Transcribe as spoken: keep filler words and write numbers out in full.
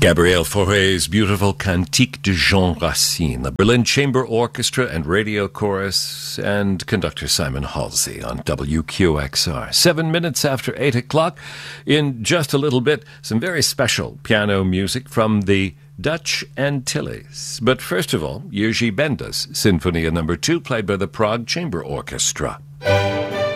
Gabriel Fauré's beautiful Cantique de Jean Racine, the Berlin Chamber Orchestra and Radio Chorus, and conductor Simon Halsey on W Q X R. Seven minutes after eight o'clock. In just a little bit, some very special piano music from the Dutch Antilles. But first of all, Jerzy Benda's Sinfonia Number Two, played by the Prague Chamber Orchestra.